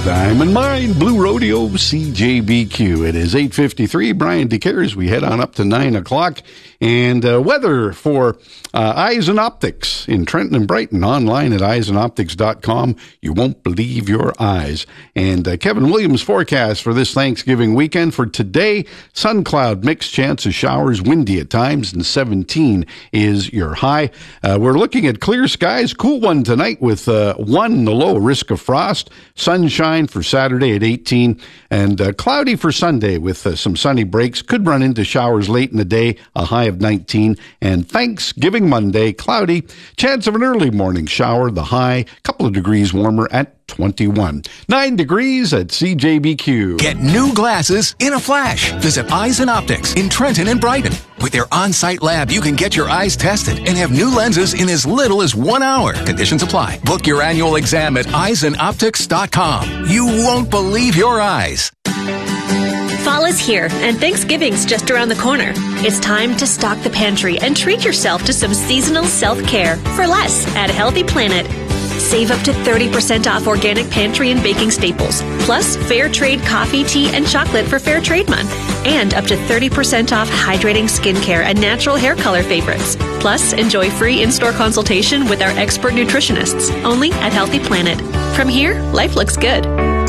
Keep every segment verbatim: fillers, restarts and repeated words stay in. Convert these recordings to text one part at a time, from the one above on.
Diamond Mine, Blue Rodeo, C J B Q. It is eight fifty-three. Brian DeCare as we head on up to nine o'clock. And uh, weather for uh, Eyes and Optics in Trenton and Brighton. Online at eyes and optics dot com. You won't believe your eyes. And uh, Kevin Williams' forecast for this Thanksgiving weekend. For today, sun cloud, mixed chance of showers, windy at times, and seventeen is your high. Uh, we're looking at clear skies, cool one tonight with uh, one, the low, risk of frost. Sunshine for Saturday at eighteen, and uh, cloudy for Sunday with uh, some sunny breaks. Could run into showers late in the day, a high of nineteen. And Thanksgiving Monday, cloudy. Chance of an early morning shower, the high, a couple of degrees warmer at twenty-one. Nine degrees at C J B Q. Get new glasses in a flash. Visit Eyes and Optics in Trenton and Brighton. With their on-site lab, you can get your eyes tested and have new lenses in as little as one hour. Conditions apply. Book your annual exam at eyes and optics dot com. You won't believe your eyes. Fall is here, and Thanksgiving's just around the corner. It's time to stock the pantry and treat yourself to some seasonal self-care for less at Healthy Planet. Save up to thirty percent off organic pantry and baking staples, plus fair trade coffee, tea, and chocolate for Fair Trade Month, and up to thirty percent off hydrating skincare and natural hair color favorites. Plus, enjoy free in-store consultation with our expert nutritionists, only at Healthy Planet. From here, life looks good.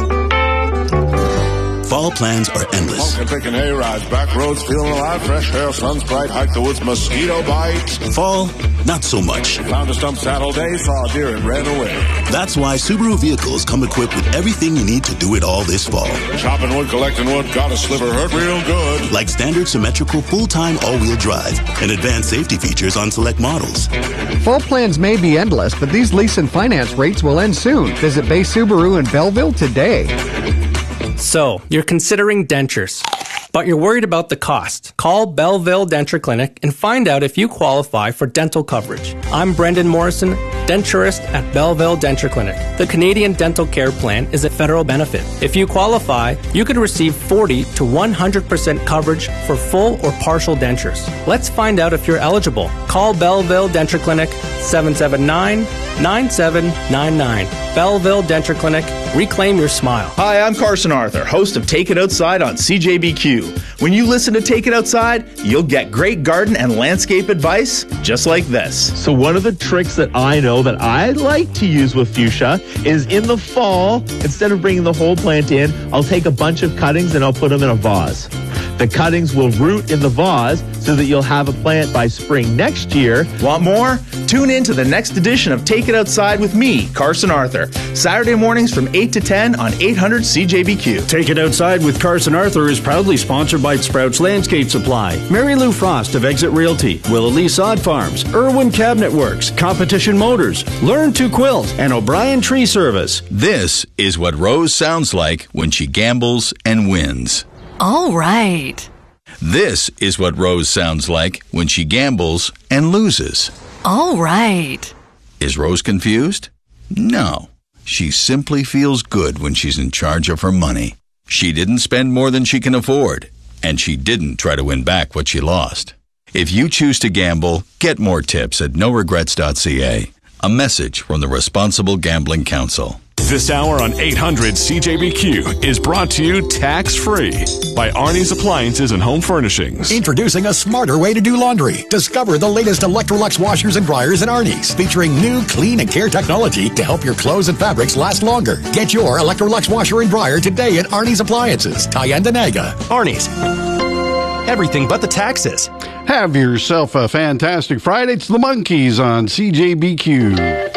Fall plans are endless. Taking a rides, back roads, feeling alive, fresh air, sun's bright, hike the woods, mosquito bites. Fall, not so much. Found a stump Saturday, saw a deer and ran away. That's why Subaru vehicles come equipped with everything you need to do it all this fall. Chopping wood, collecting wood, got a sliver, hurt real good. Like standard symmetrical full-time all-wheel drive and advanced safety features on select models. Fall plans may be endless, but these lease and finance rates will end soon. Visit Bay Subaru in Belleville today. So, you're considering dentures, but you're worried about the cost. Call Belleville Denture Clinic and find out if you qualify for dental coverage. I'm Brendan Morrison, denturist at Belleville Denture Clinic. The Canadian Dental Care Plan is a federal benefit. If you qualify, you could receive forty to one hundred percent coverage for full or partial dentures. Let's find out if you're eligible. Call Belleville Denture Clinic, seven seven nine, nine seven nine nine. Belleville Denture Clinic. Reclaim your smile. Hi, I'm Carson Arthur, host of Take It Outside on C J B Q. When you listen to Take It Outside, you'll get great garden and landscape advice just like this. So one of the tricks that I know that I like to use with fuchsia is in the fall, instead of bringing the whole plant in, I'll take a bunch of cuttings and I'll put them in a vase. The cuttings will root in the vase so that you'll have a plant by spring next year. Want more? Tune in to the next edition of Take It Outside with me, Carson Arthur. Saturday mornings from eight to ten on eight hundred C J B Q. Take It Outside with Carson Arthur is proudly sponsored by Sprouts Landscape Supply, Mary Lou Frost of Exit Realty, Willa Lee Sod Farms, Irwin Cabinet Works, Competition Motors, Learn to Quilt, and O'Brien Tree Service. This is what Rose sounds like when she gambles and wins. All right. This is what Rose sounds like when she gambles and loses. All right. Is Rose confused? No. She simply feels good when she's in charge of her money. She didn't spend more than she can afford, and she didn't try to win back what she lost. If you choose to gamble, get more tips at no regrets dot c a. A message from the Responsible Gambling Council. This hour on eight hundred C J B Q is brought to you tax-free by Arnie's Appliances and Home Furnishings. Introducing a smarter way to do laundry. Discover the latest Electrolux washers and dryers in Arnie's, featuring new clean and care technology to help your clothes and fabrics last longer. Get your Electrolux washer and dryer today at Arnie's Appliances, Tyendinaga. Arnie's. Everything but the taxes. Have yourself a fantastic Friday. It's the Monkees on C J B Q.